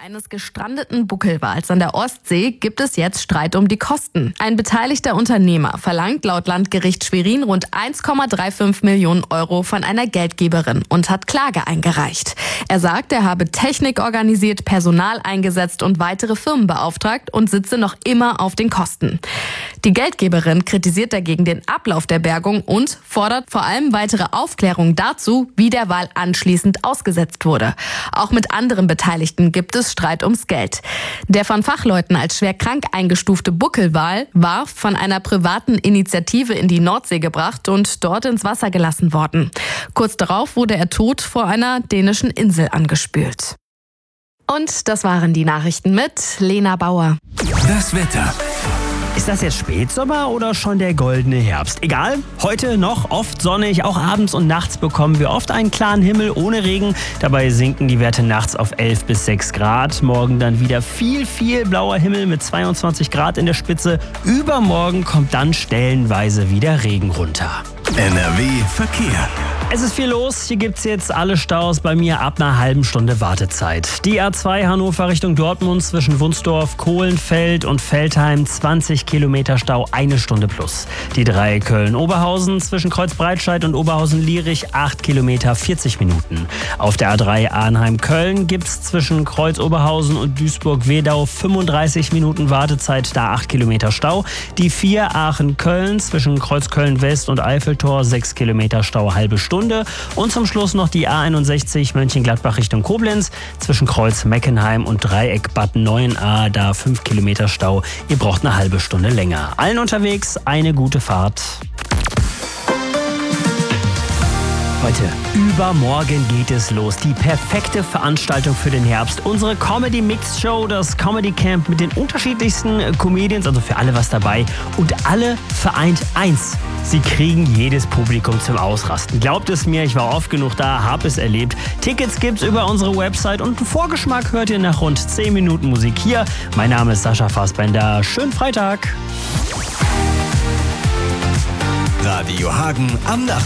eines gestrandeten Buckelwals an der Ostsee gibt es jetzt Streit um die Kosten. Ein beteiligter Unternehmer verlangt laut Landgericht Schwerin rund 1,35 Millionen Euro von einer Geldgeberin und hat Klage eingereicht. Er sagt, er habe Technik organisiert, Personal eingesetzt und weitere Firmen beauftragt und sitze noch immer auf den Kosten. Die Geldgeberin kritisiert dagegen den Ablauf der Bergung und fordert vor allem weitere Aufklärung dazu, wie der Wal anschließend ausgesetzt wurde. Auch mit anderen Beteiligten gibt es Streit ums Geld. Der von Fachleuten als schwer krank eingestufte Buckelwal war von einer privaten Initiative in die Nordsee gebracht und dort ins Wasser gelassen worden. Kurz darauf wurde er tot vor einer dänischen Insel angespült. Und das waren die Nachrichten mit Lena Bauer. Das Wetter. Ist das jetzt Spätsommer oder schon der goldene Herbst? Egal, heute noch oft sonnig, auch abends und nachts bekommen wir oft einen klaren Himmel ohne Regen. Dabei sinken die Werte nachts auf 11 bis 6 Grad. Morgen dann wieder viel blauer Himmel mit 22 Grad in der Spitze. Übermorgen kommt dann stellenweise wieder Regen runter. NRW Verkehr. Es ist viel los. Hier gibt's jetzt alle Staus bei mir ab einer halben Stunde Wartezeit. Die A2 Hannover Richtung Dortmund zwischen Wunsdorf, Kohlenfeld und Veltheim 20 Kilometer Stau, 1 Stunde plus. Die 3 Köln-Oberhausen zwischen Kreuzbreitscheid und Oberhausen-Lierich 8 Kilometer 40 Minuten. Auf der A3 Arnheim-Köln gibt's zwischen Kreuz-Oberhausen und Duisburg-Wedau 35 Minuten Wartezeit, da 8 Kilometer Stau. Die 4 Aachen-Köln zwischen Kreuzköln-West und Eiffeltor 6 Kilometer Stau, halbe Stunde. Und zum Schluss noch die A61 Mönchengladbach Richtung Koblenz zwischen Kreuz Meckenheim und Dreieck Bad Neuenahr, da 5 Kilometer Stau. Ihr braucht eine halbe Stunde länger. Allen unterwegs eine gute Fahrt. Heute, übermorgen geht es los. Die perfekte Veranstaltung für den Herbst. Unsere Comedy Mixed Show, das Comedy Camp mit den unterschiedlichsten Comedians, also für alle was dabei. Und alle vereint eins. Sie kriegen jedes Publikum zum Ausrasten. Glaubt es mir, ich war oft genug da, hab es erlebt. Tickets gibt's über unsere Website und einen Vorgeschmack hört ihr nach rund 10 Minuten Musik hier. Mein Name ist Sascha Fassbender. Schönen Freitag. Radio Hagen am Nachmittag.